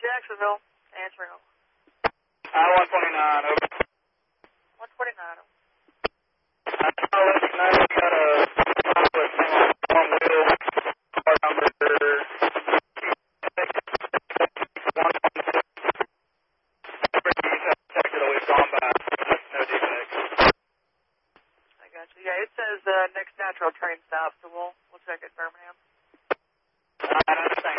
Jacksonville. Answering. 129, over. 129. I'll let you know we got a conflict thing on one wheel. Car number I got you. Yeah, it says next natural train stop, so we'll check at Birmingham. I understand.